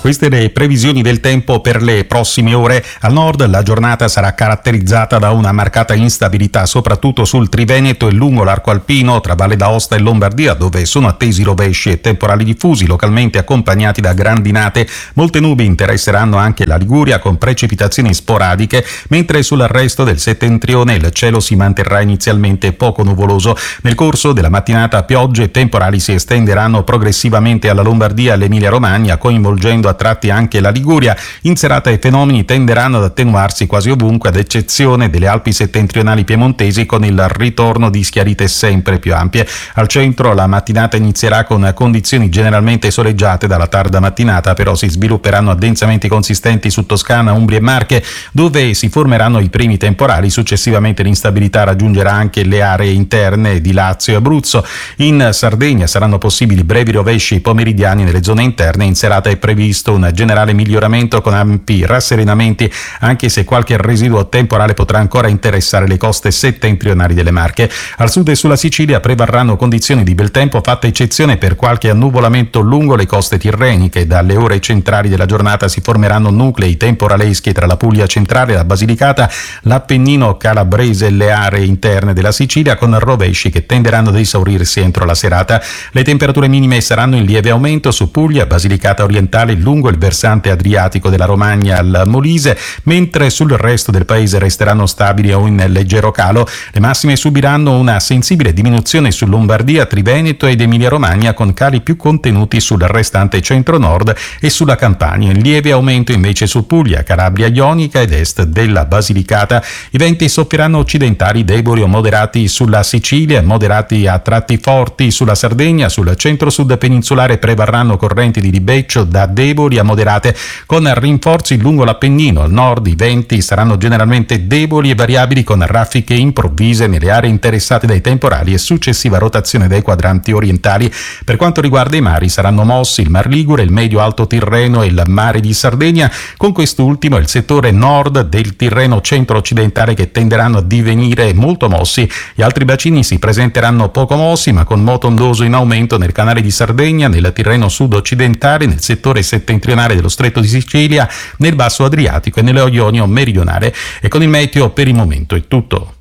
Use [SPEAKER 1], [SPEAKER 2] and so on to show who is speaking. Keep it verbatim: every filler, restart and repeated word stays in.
[SPEAKER 1] Queste le previsioni del tempo per le prossime ore. Al nord la giornata sarà caratterizzata da una marcata instabilità, soprattutto sul Triveneto e lungo l'arco alpino tra Valle d'Aosta e Lombardia, dove sono attesi rovesci e temporali diffusi, localmente accompagnati da grandinate. Molte nubi interesseranno anche la Liguria, con precipitazioni sporadiche, mentre sul resto del settentrione il cielo si manterrà inizialmente poco nuvoloso. Nel corso della mattinata piogge e temporali si estenderanno progressivamente alla Lombardia e all'Emilia Romagna, coinvolgendo a tratti anche la Liguria. In serata i fenomeni tenderanno ad attenuarsi quasi ovunque, ad eccezione delle Alpi settentrionali piemontesi, con il ritorno di schiarite sempre più ampie. Al centro la mattinata inizierà con condizioni generalmente soleggiate. Dalla tarda mattinata però si svilupperanno addensamenti consistenti su Toscana, Umbria e Marche, dove si formeranno i primi temporali. Successivamente l'instabilità raggiungerà anche le aree interne di Lazio e Abruzzo. In Sardegna saranno possibili brevi rovesci pomeridiani nelle zone interne. In serata è previsto un generale miglioramento con ampi rasserenamenti, anche se qualche residuo temporale potrà ancora interessare le coste settentrionali delle Marche. Al sud e sulla Sicilia prevarranno condizioni di bel tempo, fatta eccezione per qualche annuvolamento lungo le coste tirreniche. Dalle ore centrali della giornata si formeranno nuclei temporaleschi tra la Puglia centrale, la Basilicata, l'Appennino calabrese e le aree interne della Sicilia, con rovesci che tenderanno ad esaurirsi entro la serata. Le temperature minime saranno in lieve aumento su Puglia, Basilicata orientale, lungo il versante adriatico della Romagna al Molise, mentre sul resto del paese resteranno stabili o in leggero calo. Le massime subiranno una sensibile diminuzione su Lombardia, Triveneto ed Emilia Romagna, con cali più contenuti sul restante centro-nord e sulla Campania. In lieve aumento invece su Puglia, Calabria ionica ed est della Basilicata. I venti soffieranno occidentali deboli o moderati sulla Sicilia, moderati a tratti forti sulla Sardegna. Sul centro-sud peninsulare prevarranno correnti di libeccio da deboli a moderate, con rinforzi lungo l'Appennino. Al nord i venti saranno generalmente deboli e variabili, con raffiche improvvise nelle aree interessate dai temporali e successiva rotazione dai quadranti orientali. Per quanto riguarda i mari, saranno mossi il Mar Ligure, il Medio-Alto Tirreno e il Mare di Sardegna, con quest'ultimo il settore nord del Tirreno centro-occidentale, che tenderanno a divenire molto mossi. Gli altri bacini si presenteranno poco mossi, ma con moto ondoso in aumento nel Canale di Sardegna, nel Tirreno sud-occidentale, nel settore settentrionale dello Stretto di Sicilia, nel Basso Adriatico e nell'Ionio meridionale. E con il meteo per il momento è tutto.